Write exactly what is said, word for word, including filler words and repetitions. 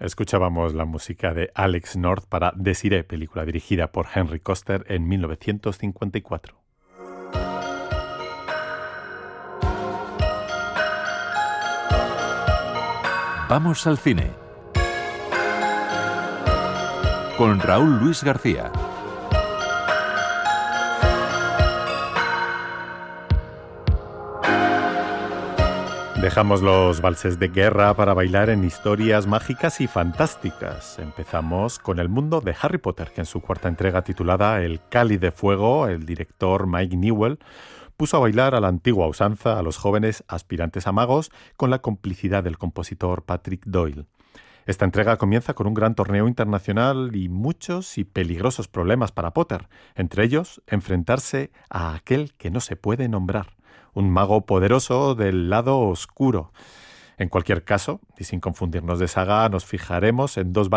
Escuchábamos la música de Alex North para Desiree, película dirigida por Henry Koster en mil novecientos cincuenta y cuatro. Vamos al cine. Con Raúl Luis García. Dejamos los valses de guerra para bailar en historias mágicas y fantásticas. Empezamos con el mundo de Harry Potter, que en su cuarta entrega titulada El Cáliz de Fuego, el director Mike Newell puso a bailar a la antigua usanza a los jóvenes aspirantes a magos con la complicidad del compositor Patrick Doyle. Esta entrega comienza con un gran torneo internacional y muchos y peligrosos problemas para Potter, entre ellos enfrentarse a aquel que no se puede nombrar, un mago poderoso del lado oscuro. En cualquier caso, y sin confundirnos de saga, nos fijaremos en dos